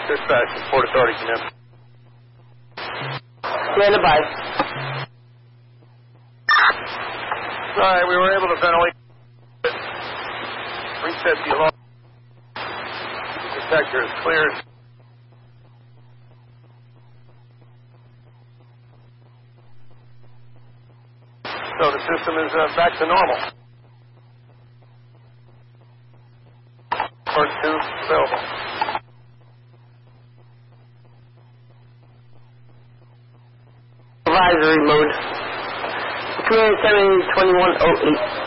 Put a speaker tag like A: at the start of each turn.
A: Dispatch, Port Authority, come in.
B: Stand by.
A: All right, we were able to ventilate. Reset the alarm. Detector is cleared. So the system is back to normal. First two available.
B: Advisory mode. 270-2108.